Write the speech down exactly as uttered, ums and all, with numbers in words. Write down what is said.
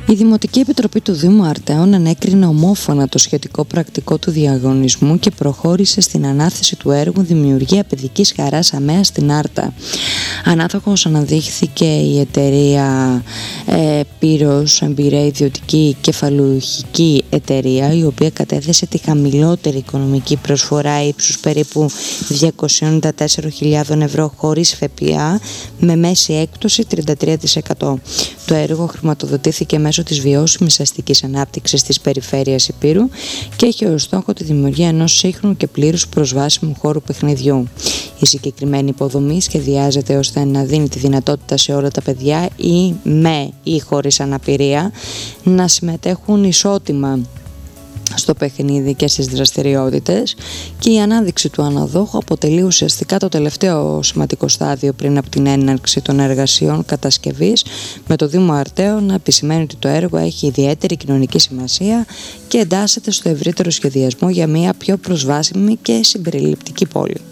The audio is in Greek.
Η Δημοτική Επιτροπή του Δήμου Αρτέων ανέκρινε ομόφωνα το σχετικό πρακτικό του διαγωνισμού και προχώρησε στην ανάθεση του έργου Δημιουργία Παιδικής Χαράς ΑΜΕΑ στην Άρτα. Ανάδοχος αναδείχθηκε η εταιρεία ε, Πύρος Εμπειρία Ιδιωτική Κεφαλουχική Εταιρεία, η οποία κατέθεσε τη χαμηλότερη οικονομική προσφορά ύψους περίπου διακόσιες ενενήντα τέσσερις χιλιάδες ευρώ χωρίς ΦΠΑ, με μέση έκπτωση τριάντα τρία τοις εκατό. Το έργο χρηματοδοτήθηκε μέσω της βιώσιμης αστικής ανάπτυξης της περιφέρειας Ηπείρου και έχει ως στόχο τη δημιουργία ενός σύγχρονου και πλήρους προσβάσιμου χώρου παιχνιδιού. Η συγκεκριμένη υποδομή σχεδιάζεται ώστε να δίνει τη δυνατότητα σε όλα τα παιδιά ή με ή χωρίς αναπηρία να συμμετέχουν ισότιμα στο παιχνίδι και στις δραστηριότητες, και η ανάδειξη του αναδόχου αποτελεί ουσιαστικά το τελευταίο σημαντικό στάδιο πριν από την έναρξη των εργασιών κατασκευής, με το Δήμο Αρτέων να επισημαίνει ότι το έργο έχει ιδιαίτερη κοινωνική σημασία και εντάσσεται στο ευρύτερο σχεδιασμό για μια πιο προσβάσιμη και συμπεριληπτική πόλη.